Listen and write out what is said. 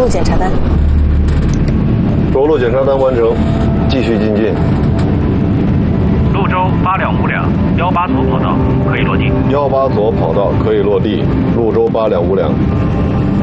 检查单。 着陆检查单完成，继续进近。 潞州8辆5辆，18左跑道可以落地。 18左跑道可以落地，潞州8辆5辆。